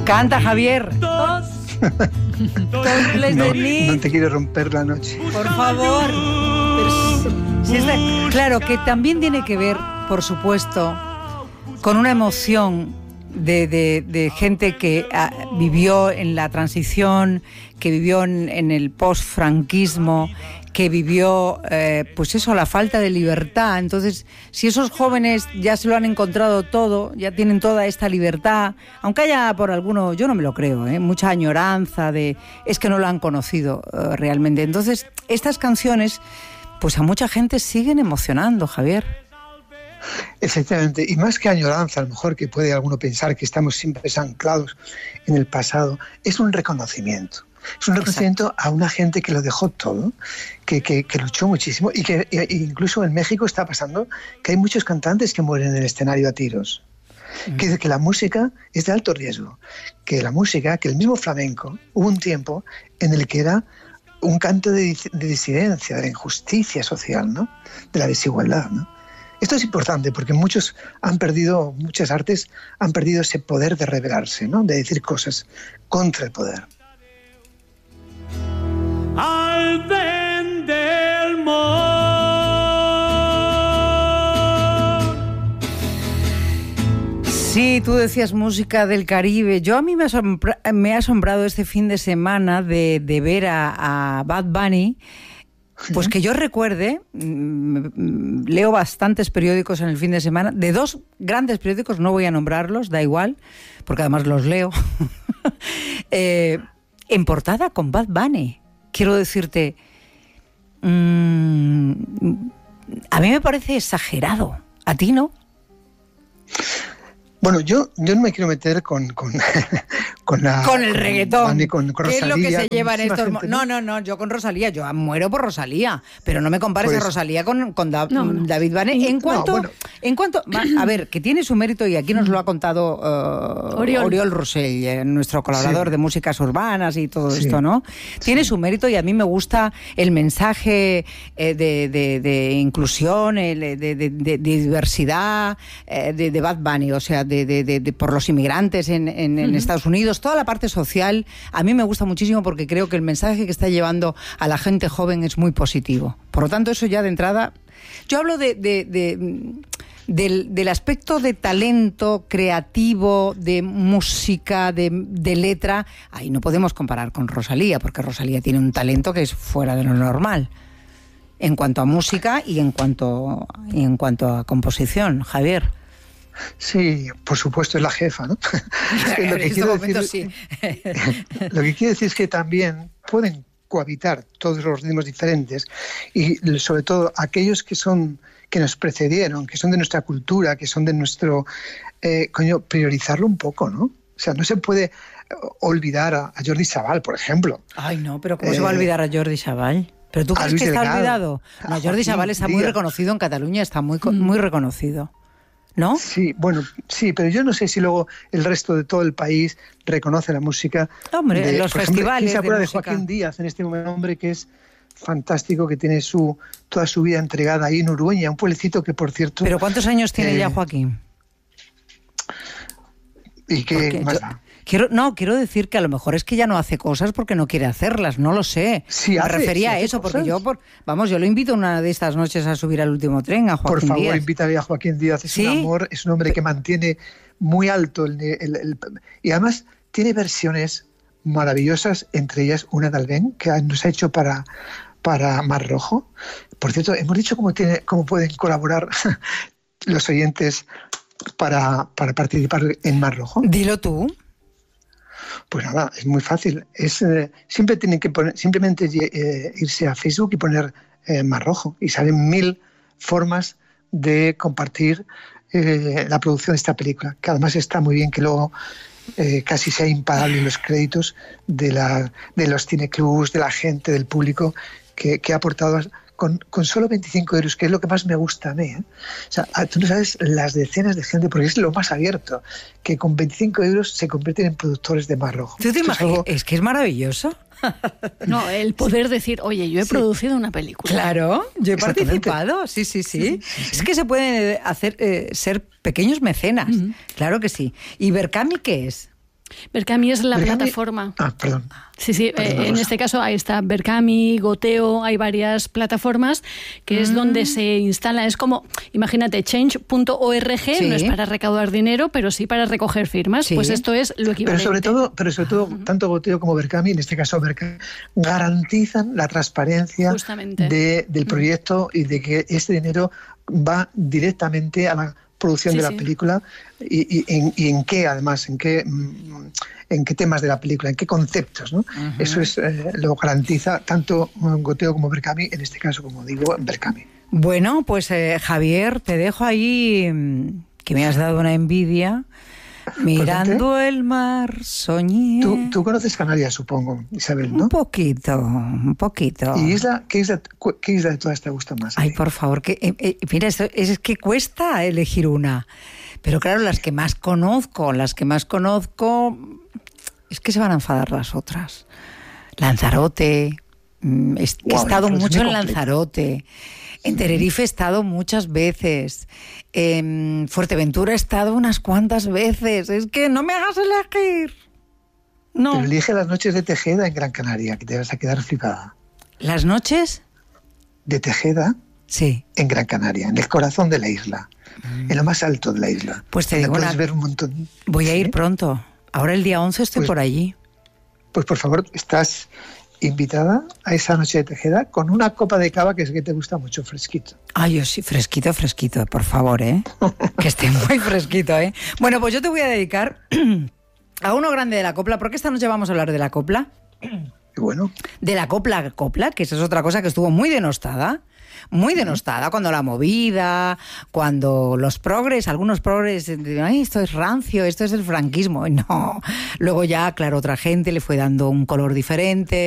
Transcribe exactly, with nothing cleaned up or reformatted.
Canta, Javier. No, no te quiero romper la noche. Por favor. Pero si, si es de, claro, que también tiene que ver, por supuesto, con una emoción de, de, de gente que ah, vivió en la transición, que vivió en, en el post-franquismo, que vivió, eh, pues eso, la falta de libertad. Entonces, si esos jóvenes ya se lo han encontrado todo, ya tienen toda esta libertad, aunque haya por alguno, yo no me lo creo, ¿eh? mucha añoranza de, es que no lo han conocido eh, realmente. Entonces, estas canciones, pues a mucha gente siguen emocionando, Javier. Exactamente, y más que añoranza, a lo mejor que puede alguno pensar que estamos siempre anclados en el pasado, es un reconocimiento. Es un reconocimiento Exacto. a una gente que lo dejó todo, que, que, que luchó muchísimo y que e incluso en México está pasando que hay muchos cantantes que mueren en el escenario a tiros. Mm. Que, que la música es de alto riesgo, que la música, que el mismo flamenco, hubo un tiempo en el que era un canto de, de disidencia, de la injusticia social, ¿no? De la desigualdad, ¿no? Esto es importante porque muchos han perdido, muchas artes han perdido ese poder de rebelarse, ¿no? De decir cosas contra el poder. Al ven del mar. Sí, tú decías música del Caribe. Yo a mí me ha, asombra, me ha asombrado este fin de semana de, de ver a, a Bad Bunny. Pues que yo recuerde, mmm, leo bastantes periódicos en el fin de semana, de dos grandes periódicos, no voy a nombrarlos, da igual, porque además los leo, eh, en portada con Bad Bunny. Quiero decirte, mmm, a mí me parece exagerado. ¿A ti no? Bueno, yo, yo no me quiero meter con, con, con la... Con el reggaetón. Con, con ¿Qué Rosalía, es lo que se lleva en estos... gente, ¿no? no, no, no, yo con Rosalía, yo muero por Rosalía, pero no me compares pues, a Rosalía con, con da, no, no. David Bunny. En cuanto, no, bueno. en cuanto... A ver, que tiene su mérito y aquí nos lo ha contado uh, Oriol. Oriol Rosell, nuestro colaborador sí. de músicas urbanas y todo sí. esto, ¿no? Tiene sí. su mérito y a mí me gusta el mensaje eh, de, de, de inclusión, el, de, de, de, de diversidad eh, de, de Bad Bunny, o sea, de, de, de, de por los inmigrantes en, en, en uh-huh. Estados Unidos, toda la parte social, a mí me gusta muchísimo porque creo que el mensaje que está llevando a la gente joven es muy positivo. Por lo tanto, eso ya de entrada... Yo hablo de, de, de, del, del aspecto de talento creativo, de música, de, de letra. Ahí no podemos comparar con Rosalía, porque Rosalía tiene un talento que es fuera de lo normal. En cuanto a música y en cuanto, y en cuanto a composición, Javier. Sí, por supuesto, es la jefa, ¿no? lo, que quiero decir, sí. lo que quiero decir es que también pueden cohabitar todos los ritmos diferentes y sobre todo aquellos que son que nos precedieron, que son de nuestra cultura, que son de nuestro... Eh, coño, priorizarlo un poco, ¿no? O sea, no se puede olvidar a, a Jordi Savall, por ejemplo. Ay, no, pero ¿cómo eh, se va a olvidar a Jordi Savall? ¿Pero tú crees que está Delgado, olvidado? No, Jordi Savall está muy reconocido en Cataluña, está muy, mm. muy reconocido. ¿No? Sí, bueno, sí, pero yo no sé si luego el resto de todo el país reconoce la música. Hombre, de, los por festivales ejemplo, ¿quién se acuerda de, de Joaquín Díaz en este hombre que es fantástico, que tiene su toda su vida entregada ahí en Urueña, un pueblecito que, por cierto... ¿Pero cuántos años tiene eh, ya Joaquín? ¿Y qué más yo, quiero, No, quiero decir que a lo mejor es que ya no hace cosas porque no quiere hacerlas, no lo sé. Sí, Me hace, refería sí a eso, cosas. porque yo, por, vamos, yo lo invito una de estas noches a subir al último tren, a Joaquín Por favor, Díaz. invítale a Joaquín Díaz, es ¿Sí? un amor, es un hombre que mantiene muy alto el, el, el, y además tiene versiones maravillosas, entre ellas una de Albén, que nos ha hecho para, para Mar Rojo. Por cierto, hemos dicho cómo, tiene, cómo pueden colaborar los oyentes para, para participar en Mar Rojo. Dilo tú. Pues nada, es muy fácil. Es, eh, siempre tienen que poner, simplemente eh, irse a Facebook y poner eh, Mar Rojo y salen mil formas de compartir eh, la producción de esta película, que además está muy bien que luego eh, casi sea imparable los créditos de, la, de los cineclubs, de la gente, del público que, que ha aportado con, con solo veinticinco euros, que es lo que más me gusta a mí. ¿eh? O sea, tú no sabes las decenas de gente, porque es lo más abierto, que con veinticinco euros se convierten en productores de Mar Rojo. ¿Tú te imaginas? Es, algo... es que es maravilloso. No, el poder decir, oye, yo he sí. producido una película. Claro, yo he participado, sí, sí, sí. sí, sí, sí. Es que se pueden hacer, eh, ser pequeños mecenas, uh-huh. claro que sí. ¿Y Berkami qué es? Berkami es la Berkami... plataforma. Ah, perdón. Sí, sí, Perdón, eh, en este caso ahí está Berkami, Goteo, hay varias plataformas que mm. es donde se instala, es como, imagínate, change punto org, sí. no es para recaudar dinero, pero sí para recoger firmas, sí. pues esto es lo equivalente. Pero sobre todo, pero sobre todo uh-huh. tanto Goteo como Berkami, en este caso Berkami, garantizan la transparencia de, del proyecto uh-huh. y de que este dinero va directamente a la producción sí, de la sí. película y, y, en, y en qué, además, en qué en qué temas de la película, en qué conceptos, ¿no? Uh-huh. Eso es eh, lo garantiza tanto Goteo como Berkami, en este caso, como digo, Berkami. Bueno, pues eh, Javier, te dejo ahí, que me has dado una envidia. Mirando el mar, soñé. ¿Tú, tú conoces Canarias, supongo, Isabel, ¿no? Un poquito, un poquito. ¿Y isla, qué, isla, qué isla de todas te gusta más? Ay, por favor, que eh, eh, mira, esto, es que cuesta elegir una. Pero claro, las que más conozco, las que más conozco, es que se van a enfadar las otras. Lanzarote, es que wow, he estado mucho en Lanzarote. En Tenerife he estado muchas veces. En Fuerteventura he estado unas cuantas veces. Es que no me hagas elegir. No. Pero elige las noches de Tejeda en Gran Canaria, que te vas a quedar flipada. ¿Las noches? De Tejeda sí. en Gran Canaria, en el corazón de la isla, mm. en lo más alto de la isla. Pues te digo puedes una... ver un montón. Voy ¿Sí? a ir pronto. Ahora el día once estoy pues, por allí. Pues por favor, estás invitada a esa noche de Tejeda con una copa de cava que es que te gusta mucho, fresquito. Ay, yo sí, fresquito, fresquito, por favor, ¿eh? Que esté muy fresquito, ¿eh? Bueno, pues yo te voy a dedicar a uno grande de la copla, porque esta noche vamos a hablar de la copla. Y bueno. De la copla, copla, que esa es otra cosa que estuvo muy denostada. Muy denostada, cuando la movida, cuando los progres, algunos progres, ay, esto es rancio, esto es el franquismo. No, luego ya, claro, otra gente le fue dando un color diferente.